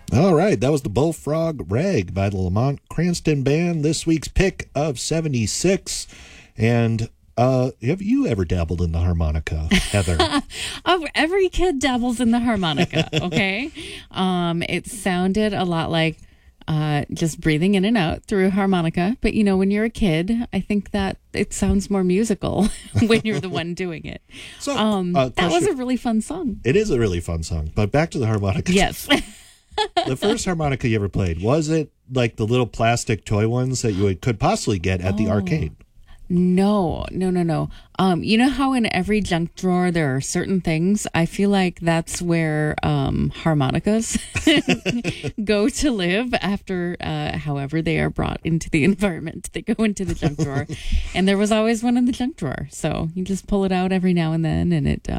All right, that was the Bullfrog Rag by the Lamont Cranston Band, this week's pick of 76. And have you ever dabbled in the harmonica, Heather? Every kid dabbles in the harmonica, okay? It sounded a lot like just breathing in and out through a harmonica. But, when you're a kid, I think that it sounds more musical when you're the one doing it. So, that was a really fun song. It is a really fun song. But back to the harmonica. Yes. The first harmonica you ever played, was it like the little plastic toy ones that you could possibly get at the arcade? No. You know how in every junk drawer there are certain things? I feel like that's where harmonicas go to live after however they are brought into the environment. They go into the junk drawer. And there was always one in the junk drawer. So you just pull it out every now and then, and it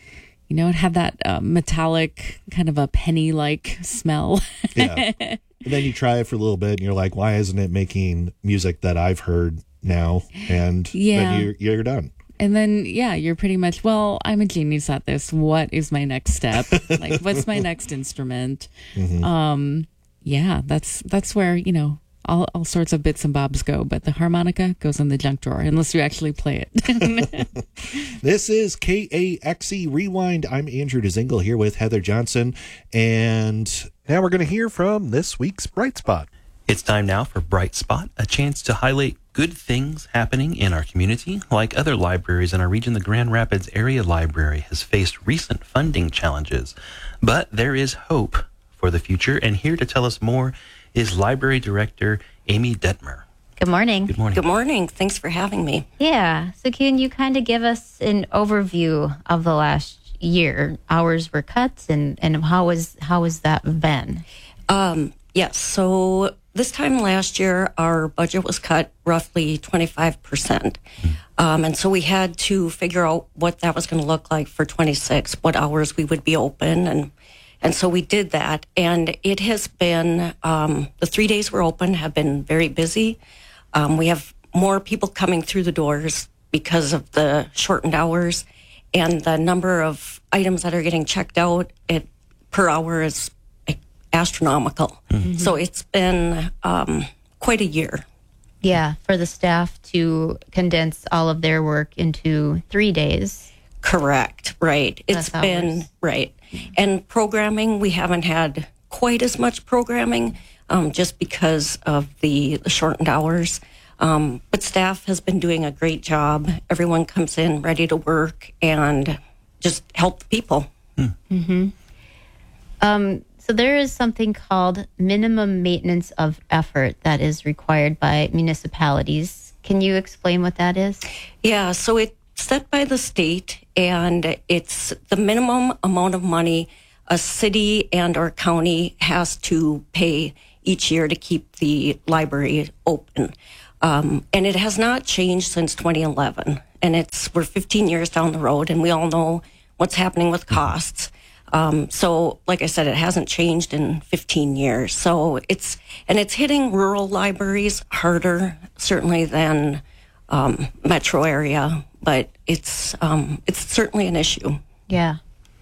it had that metallic, kind of a penny-like smell. Yeah. And then you try it for a little bit, and you're like, why isn't it making music that I've heard now? And then you're done. And then, you're pretty much, I'm a genius at this. What is my next step? Like, what's my next instrument? Mm-hmm. That's where, all sorts of bits and bobs go. But the harmonica goes in the junk drawer, unless you actually play it. This is KAXE Rewind. I'm Andrew DeZingle here with Heather Johnson. And now we're going to hear from this week's Bright Spot. It's time now for Bright Spot, a chance to highlight good things happening in our community. Like other libraries in our region, the Grand Rapids Area Library has faced recent funding challenges. But there is hope for the future. And here to tell us more is Library Director Amy Detmer. Good morning. Good morning. Good morning. Thanks for having me. Yeah. So can you kind of give us an overview of the last year? Hours were cut, and how was that been? Yes. So this time last year, our budget was cut roughly 25%. And so we had to figure out what that was going to look like for 26, what hours we would be open. And so we did that. And it has been, the 3 days we're open have been very busy. We have more people coming through the doors because of the shortened hours. And the number of items that are getting checked out per hour is astronomical. Mm-hmm. So it's been quite a year. Yeah, for the staff to condense all of their work into 3 days. Correct, right. It's been, right. And programming, we haven't had quite as much programming just because of the shortened hours. But staff has been doing a great job. Everyone comes in ready to work and just help the people. Mm-hmm. So there is something called minimum maintenance of effort that is required by municipalities. Can you explain what that is? Yeah, so it's set by the state, and it's the minimum amount of money a city and or county has to pay each year to keep the library open. And it has not changed since 2011. And we're 15 years down the road, and we all know what's happening with costs. So, like I said, it hasn't changed in 15 years. So it's hitting rural libraries harder, certainly, than metro area. But it's certainly an issue. Yeah.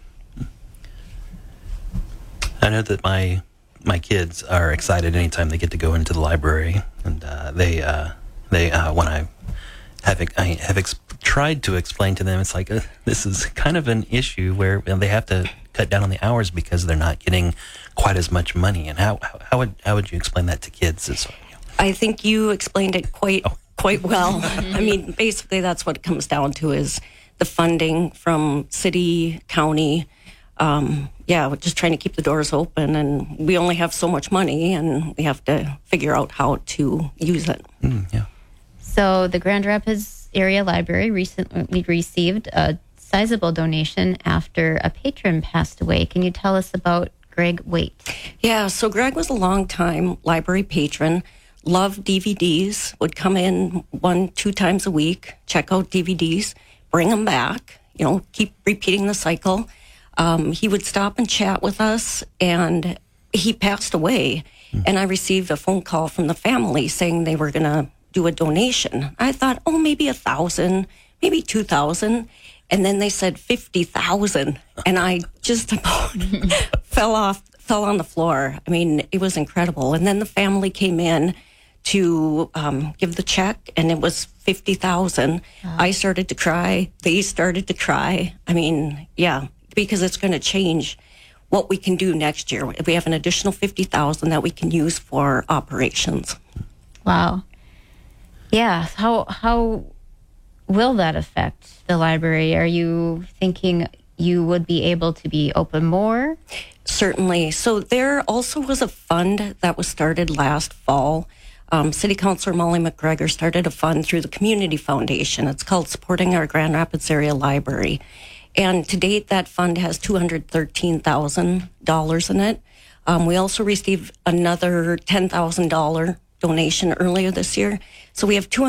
I know that my kids are excited anytime they get to go into the library, and they when I have tried to explain to them, it's like this is kind of an issue where they have to cut down on the hours because they're not getting quite as much money. And how would you explain that to kids? I think you explained it quite well. I mean, basically that's what it comes down to is the funding from city, county. We're just trying to keep the doors open, and we only have so much money, and we have to figure out how to use it. Yeah. So the Grand Rapids Area Library recently received a sizable donation after a patron passed away. Can you tell us about Greg Waite? Yeah, so Greg was a long-time library patron, loved DVDs, would come in 1-2 times a week, check out DVDs, bring them back, keep repeating the cycle. He would stop and chat with us, and he passed away. And I received a phone call from the family saying they were going to do a donation. I thought, maybe 1,000, maybe 2,000. And then they said 50,000. And I just about fell off fell on the floor. I mean, it was incredible. And then the family came in to give the check, and it was $50,000. I started to cry. They started to cry. I mean, yeah, because it's going to change what we can do next year. We have an additional $50,000 that we can use for operations. Wow. Yeah. How will that affect the library? Are you thinking you would be able to be open more? Certainly. So there also was a fund that was started last fall. City Councilor Molly McGregor started a fund through the Community Foundation. It's called Supporting Our Grand Rapids Area Library. And to date, that fund has $213,000 in it. We also received another $10,000 donation earlier this year. So we have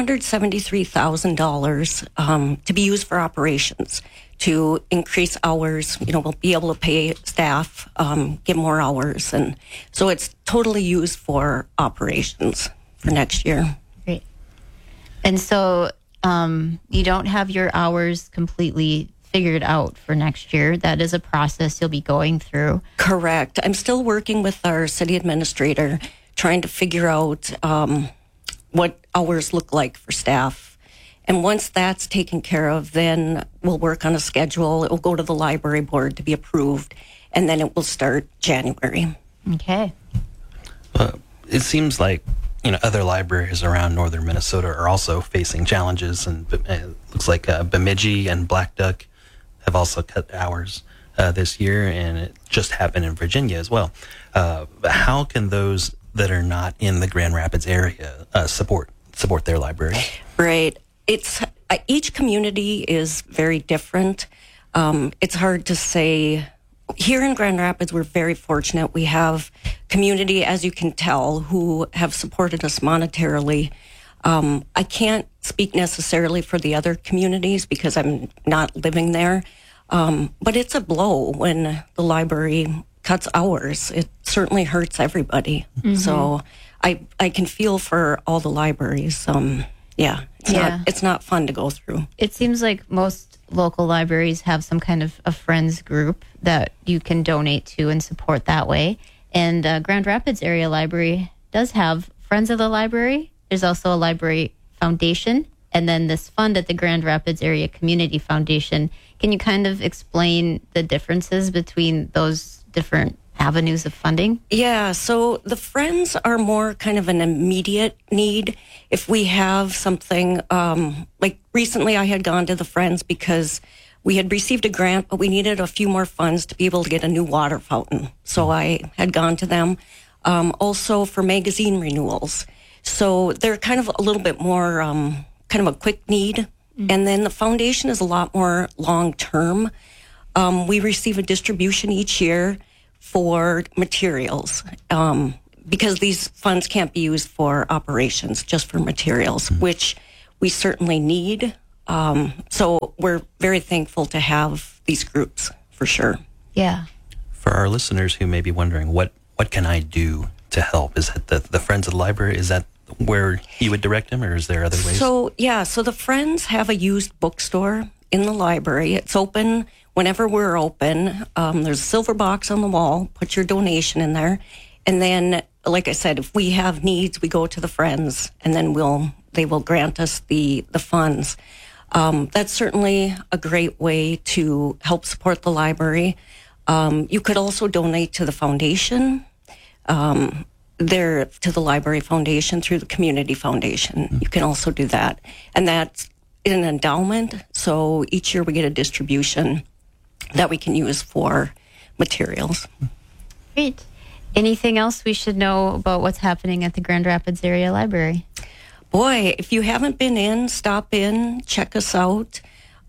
$273,000 to be used for operations, to increase hours. You know, we'll be able to pay staff, get more hours. And so it's totally used for operations for next year. Great. And so you don't have your hours completely figured out for next year. That is a process you'll be going through. Correct. I'm still working with our city administrator, trying to figure out what hours look like for staff. And once that's taken care of, then we'll work on a schedule. It will go to the library board to be approved, and then it will start January. Okay. It seems like, you know, other libraries around northern Minnesota are also facing challenges, and it looks like Bemidji and Black Duck have also cut hours this year, and it just happened in Virginia as well. How can those that are not in the Grand Rapids area support their library? Right. It's each community is very different. It's hard to say. Here in Grand Rapids, we're very fortunate. We have community, as you can tell, who have supported us monetarily. I can't speak necessarily for the other communities because I'm not living there. But it's a blow when the library cuts hours. It certainly hurts everybody. Mm-hmm. So I can feel for all the libraries. It's not fun to go through. It seems like most local libraries have some kind of a friends group that you can donate to and support that way. And Grand Rapids Area Library does have Friends of the Library. There's also a library foundation, and then this fund at the Grand Rapids Area Community Foundation. Can you kind of explain the differences between those different avenues of funding? Yeah, so the Friends are more kind of an immediate need. If we have something, like recently I had gone to the Friends because we had received a grant, but we needed a few more funds to be able to get a new water fountain. So I had gone to them. Also for magazine renewals. So they're kind of a little bit more kind of a quick need. Mm-hmm. And then the foundation is a lot more long-term. We receive a distribution each year for materials because these funds can't be used for operations, just for materials, which we certainly need. So we're very thankful to have these groups, for sure. Yeah. For our listeners who may be wondering, what can I do to help? Is that the Friends of the Library? Is that where you would direct them, or is there other ways? So the Friends have a used bookstore in the library. It's open whenever we're open. There's a silver box on the wall. Put your donation in there. And then, like I said, if we have needs, we go to the Friends, and then they will grant us the funds. That's certainly a great way to help support the library. You could also donate to the foundation, to the Library Foundation through the Community Foundation. Mm-hmm. You can also do that. And that's in an endowment. So each year we get a distribution that we can use for materials. Great. Anything else we should know about what's happening at the Grand Rapids Area Library? Boy, if you haven't been in, stop in, check us out.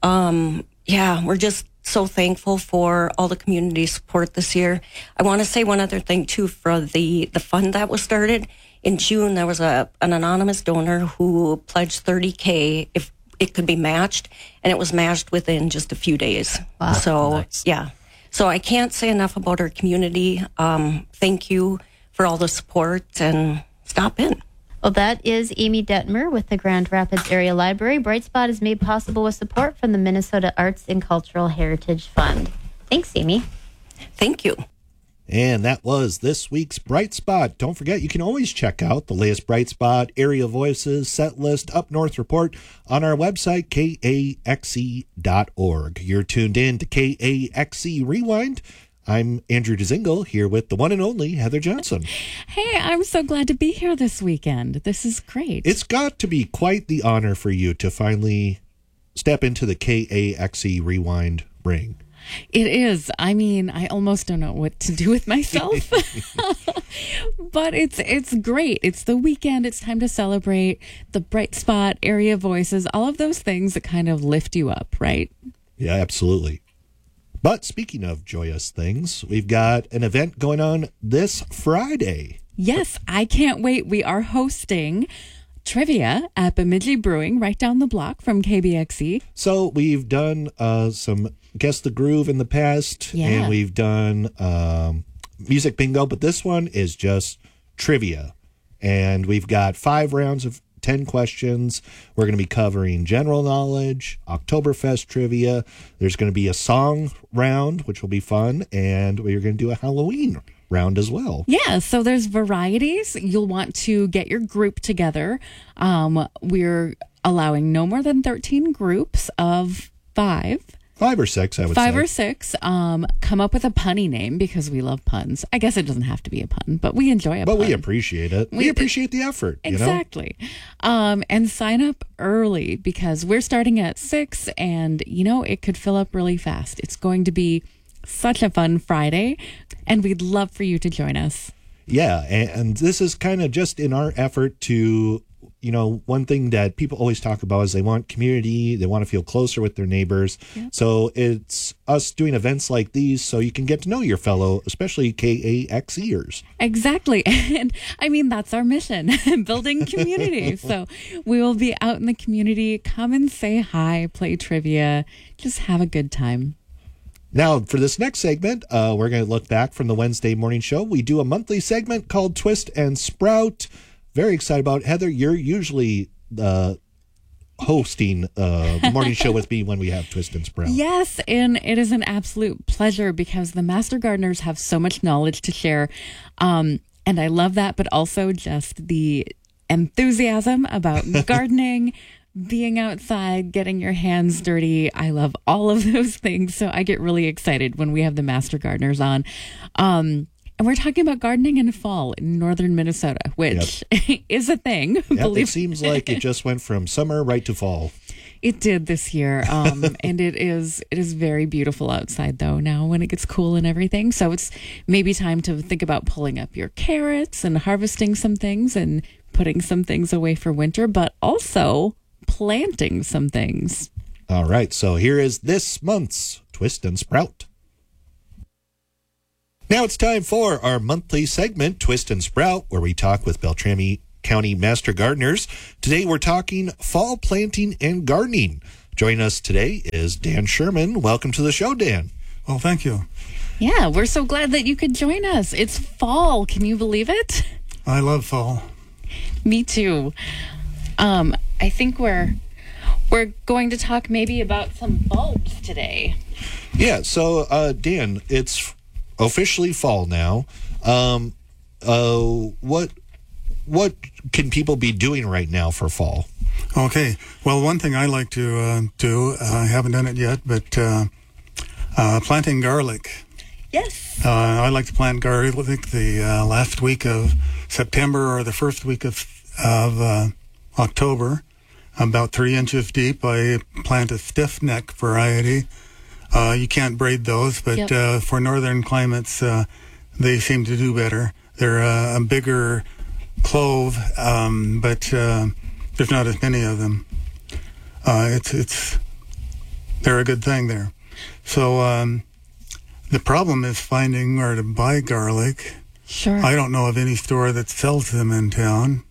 We're just so thankful for all the community support this year. I want to say one other thing, too, for the fund that was started. In June, there was an anonymous donor who pledged $30,000 if it could be matched, and it was matched within just a few days. Wow. So, nice. Yeah. So I can't say enough about our community. Thank you for all the support, and stop in. Well, that is Amy Detmer with the Grand Rapids Area Library. Bright Spot is made possible with support from the Minnesota Arts and Cultural Heritage Fund. Thanks, Amy. Thank you. And that was this week's Bright Spot. Don't forget, you can always check out the latest Bright Spot, Area Voices, Set List, Up North Report on our website, kaxe.org. You're tuned in to KAXE Rewind. I'm Andrew DeZingle here with the one and only Heather Johnson. Hey, I'm so glad to be here this weekend. This is great. It's got to be quite the honor for you to finally step into the KAXE Rewind ring. It is. I mean, I almost don't know what to do with myself. But it's great. It's the weekend. It's time to celebrate the Bright Spot, Area Voices, all of those things that kind of lift you up, right? Yeah, absolutely. But speaking of joyous things, we've got an event going on this Friday. Yes, I can't wait. We are hosting trivia at Bemidji Brewing right down the block from KBXE. So we've done some Guess the Groove in the past, Yeah. and we've done music bingo, but this one is just trivia. And we've got 5 rounds of 10 questions. We're going to be covering general knowledge, Oktoberfest trivia. There's going to be a song round, which will be fun, and we're going to do a Halloween round as well. Yeah, so there's varieties. You'll want to get your group together. We're allowing no more than 13 groups of 5. 5 or 6, I would say. 5 or 6. Come up with a punny name because we love puns. I guess it doesn't have to be a pun, but we enjoy a pun. But we appreciate it. We appreciate the effort. Exactly. And sign up early because we're starting at 6 and, it could fill up really fast. It's going to be such a fun Friday, and we'd love for you to join us. Yeah, and this is kind of just in our effort to, one thing that people always talk about is they want community, they want to feel closer with their neighbors. Yep. So it's us doing events like these so you can get to know your fellow, especially KAXEers. Exactly. And I mean, that's our mission, building community. So we will be out in the community. Come and say hi, play trivia, just have a good time. Now, for this next segment, we're going to look back from the Wednesday morning show. We do a monthly segment called Twist and Sprout. Very excited about it. Heather, you're usually hosting the morning show with me when we have Twist and Sprout. Yes, and it is an absolute pleasure because the Master Gardeners have so much knowledge to share. And I love that, but also just the enthusiasm about gardening, being outside, getting your hands dirty. I love all of those things. So I get really excited when we have the Master Gardeners on. And we're talking about gardening in fall in northern Minnesota, which is a thing. Yep, it seems like it just went from summer right to fall. It did this year. And it is very beautiful outside, though, now when it gets cool and everything. So it's maybe time to think about pulling up your carrots and harvesting some things and putting some things away for winter, but also planting some things. All right, so here is this month's Twist and Sprout. Now it's time for our monthly segment, Twist and Sprout, where we talk with Beltrami County Master Gardeners. Today we're talking fall planting and gardening. Joining us today is Dan Sherman. Welcome to the show, Dan. Well, thank you. Yeah, we're so glad that you could join us. It's fall. Can you believe it? I love fall. Me too. I think we're going to talk maybe about some bulbs today. Yeah, so Dan, it's officially fall now. What can people be doing right now for fall? Okay. Well, one thing I like to do, I haven't done it yet, but planting garlic. Yes. I like to plant garlic the last week of September or the first week of October. About 3 inches deep. I plant a stiff neck variety. You can't braid those, but for northern climates, they seem to do better. They're a bigger clove, but there's not as many of them. They're a good thing there. So the problem is finding where to buy garlic. Sure. I don't know of any store that sells them in town.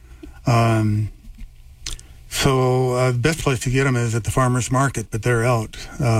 So the best place to get them is at the farmer's market, but they're out.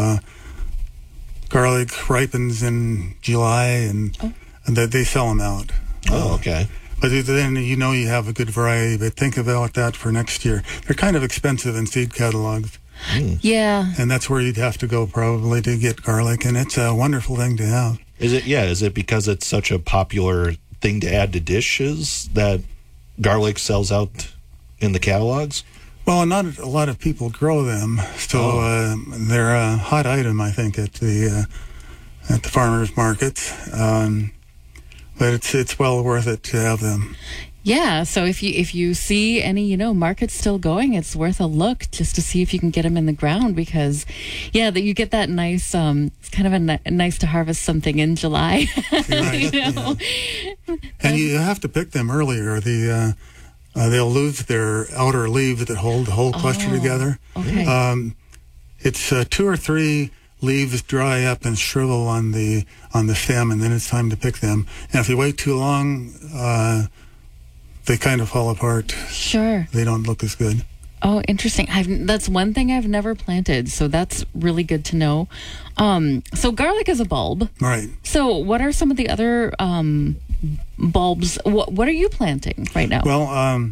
Garlic ripens in July, and they sell them out. Oh, okay. But then you have a good variety, but think about that for next year. They're kind of expensive in seed catalogs. Yeah. And that's where you'd have to go probably to get garlic, and it's a wonderful thing to have. Is it? Yeah. Is it because it's such a popular thing to add to dishes that garlic sells out in the catalogs? Well, not a lot of people grow them, so they're a hot item, I think, at the farmers markets. But it's well worth it to have them. Yeah, so if you see any, markets still going, it's worth a look just to see if you can get them in the ground because, that you get that nice, it's kind of nice to harvest something in July. Right, Yeah. And you have to pick them earlier. They'll lose their outer leaves that hold the whole cluster together. Okay. It's 2 or 3 leaves dry up and shrivel on the stem, and then it's time to pick them. And if you wait too long, they kind of fall apart. Sure. They don't look as good. Oh, interesting. That's one thing I've never planted, so that's really good to know. So garlic is a bulb. Right. So what are some of the other bulbs? What are you planting right now? Well,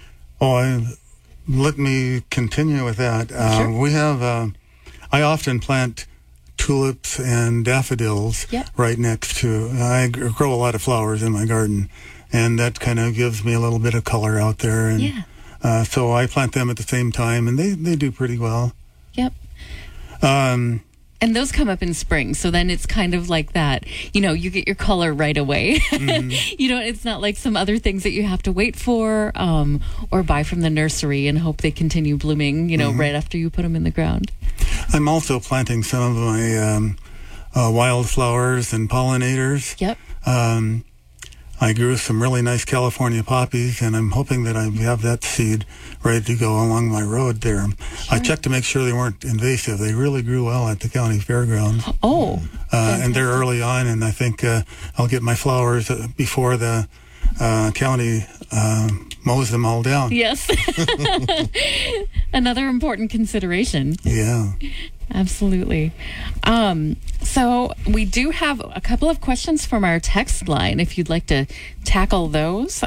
let me continue with that. Sure. We have, I often plant tulips and daffodils right next to, I grow a lot of flowers in my garden, and that kind of gives me a little bit of color out there. And, so I plant them at the same time, and they do pretty well. Yep. And those come up in spring, so then it's kind of like that. You get your color right away. Mm-hmm. It's not like some other things that you have to wait for or buy from the nursery and hope they continue blooming, right after you put them in the ground. I'm also planting some of my wildflowers and pollinators. Yep. I grew some really nice California poppies, and I'm hoping that I have that seed ready to go along my road there. Sure. I checked to make sure they weren't invasive. They really grew well at the county fairgrounds. Oh. And they're early on, and I think I'll get my flowers before the county mows them all down. Yes. Another important consideration. Yeah. Absolutely. So we do have a couple of questions from our text line, if you'd like to tackle those.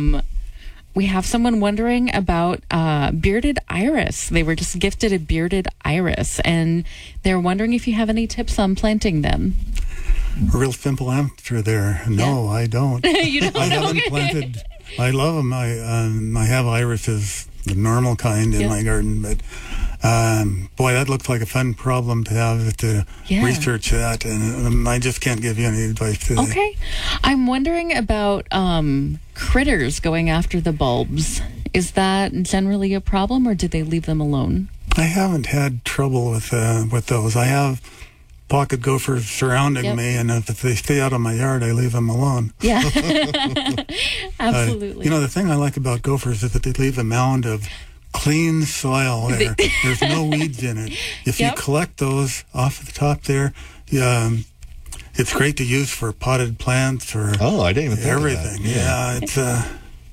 We have someone wondering about bearded iris. They were just gifted a bearded iris, and they're wondering if you have any tips on planting them. A real simple answer there. No, I don't. You don't? I haven't planted. I love them. I have irises, the normal kind, in my garden, but boy, that looks like a fun problem to have to research that, and I just can't give you any advice today. Okay. I'm wondering about critters going after the bulbs. Is that generally a problem, or do they leave them alone? I haven't had trouble with those. I have pocket gophers surrounding me, and if they stay out of my yard, I leave them alone. Yeah. Absolutely. The thing I like about gophers is that they leave a mound of clean soil there. There's no weeds in it. If you collect those off the top there, it's great to use for potted plants or I didn't even think everything. Of that.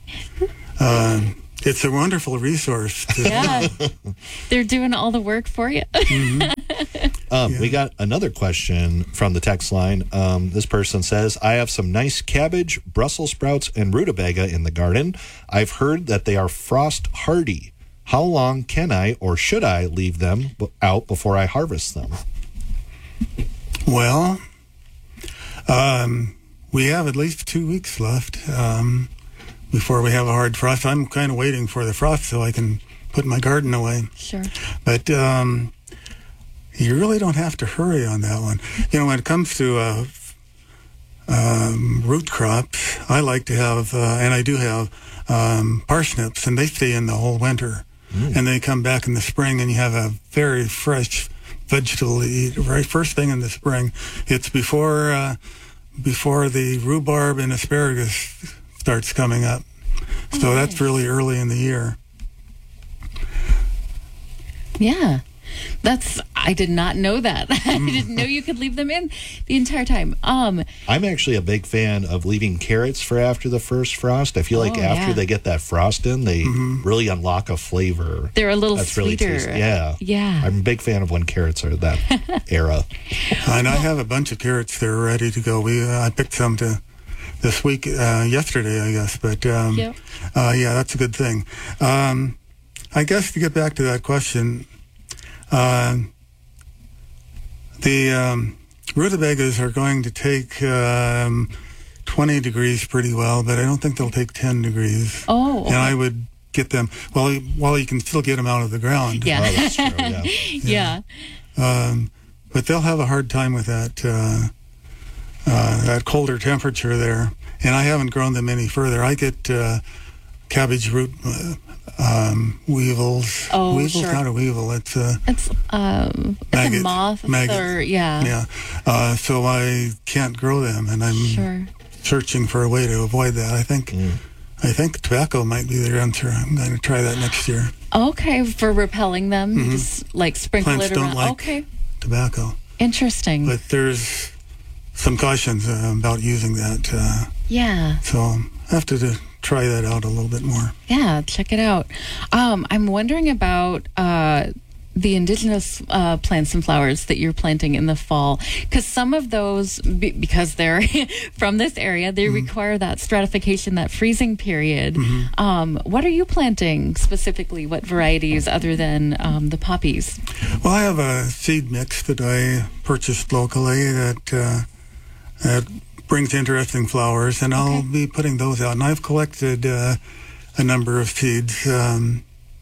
It's a wonderful resource. They're doing all the work for you. We got another question from the text line. This person says, I have some nice cabbage, Brussels sprouts, and rutabaga in the garden. I've heard that they are frost hardy. How long can I or should I leave them out before I harvest them? Well, we have at least 2 weeks left before we have a hard frost. I'm kind of waiting for the frost so I can put my garden away. Sure. But you really don't have to hurry on that one. When it comes to root crops, I like to have, and I do have, parsnips, and they stay in the whole winter. And they come back in the spring, and you have a very fresh vegetable to eat right first thing in the spring. It's before the rhubarb and asparagus starts coming up. So that's really early in the year. Yeah. I did not know that. I didn't know you could leave them in the entire time. I'm actually a big fan of leaving carrots for after the first frost. I feel like after they get that frost in, they really unlock a flavor. They're a little that's sweeter. Really tasty. Yeah. I'm a big fan of when carrots are that era. And I have a bunch of carrots that are ready to go. I picked some this week, yesterday, I guess. But that's a good thing. I guess to get back to that question, the Rutabagas are going to take 20 degrees pretty well, but I don't think they'll take 10 degrees. Oh, okay. And I would get them, while you can still get them out of the ground. Yeah. Oh, that's true. Yeah. Yeah. But they'll have a hard time with that colder temperature there. And I haven't grown them any further. I get cabbage root weevils. Oh, weevil's sure. not a weevil. It's It's maggot. a moth Maggot. or yeah. So I can't grow them, and I'm Sure. searching for a way to avoid that. I think tobacco might be the answer. I'm going to try that next year. Okay, for repelling them, you just like sprinkle Plants it don't around. like Okay, tobacco, interesting. but there's some cautions about using that. Yeah. So I have to try that out a little bit more. Yeah, check it out. I'm wondering about the indigenous plants and flowers that you're planting in the fall, because some of those, because they're from this area, they require that stratification, that freezing period. What are you planting specifically? What varieties other than the poppies? Well, I have a seed mix that I purchased locally that brings interesting flowers, and I'll be putting those out. And I've collected a number of seeds that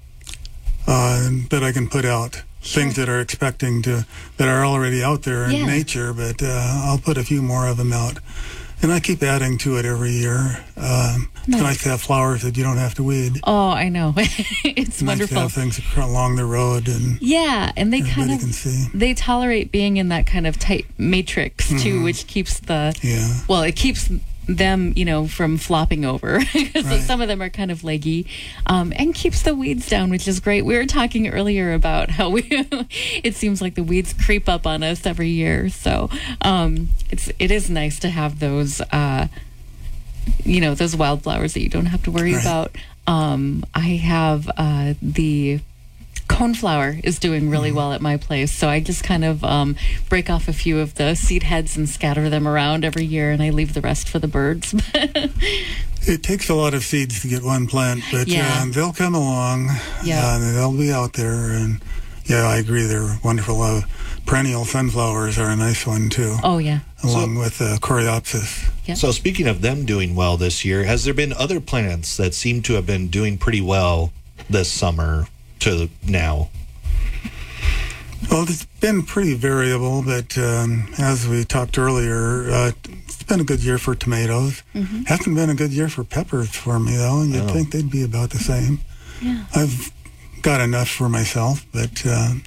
I can put out. Things that are that are already out there in nature, but I'll put a few more of them out. And I keep adding to it every year. It's nice to have flowers that you don't have to weed. Oh, I know. It's nice wonderful. to have things along the road, and and they kind everybody of can see. they tolerate being in that kind of tight matrix too, which keeps it keeps them, from flopping over, because some of them are kind of leggy, and keeps the weeds down, which is great. We were talking earlier about how it seems like the weeds creep up on us every year. So it is nice to have those those wildflowers that you don't have to worry about. I have the coneflower is doing really well at my place, so I just kind of break off a few of the seed heads and scatter them around every year, and I leave the rest for the birds. It takes a lot of seeds to get one plant, but they'll come along. They'll be out there, and I agree, they're wonderful. Perennial sunflowers are a nice one too. Oh yeah, along with Coreopsis. Yep. So speaking of them doing well this year, has there been other plants that seem to have been doing pretty well this summer to now? Well, it's been pretty variable, but as we talked earlier, it's been a good year for tomatoes. Hasn't been a good year for peppers for me, though. You'd think they'd be about the same. Yeah. I've got enough for myself, but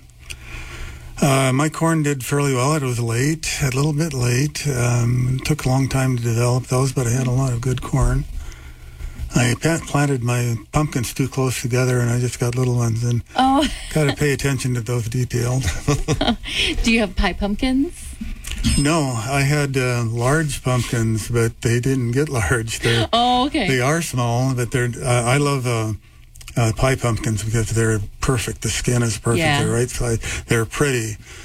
my corn did fairly well. It was a little bit late. It took a long time to develop those, but I had a lot of good corn. I planted my pumpkins too close together, and I just got little ones, and got to pay attention to those details. Do you have pie pumpkins? No, I had large pumpkins, but they didn't get large. Okay. They are small, but they're. I love pie pumpkins because they're perfect. The skin is perfect. They're right size. They're pretty.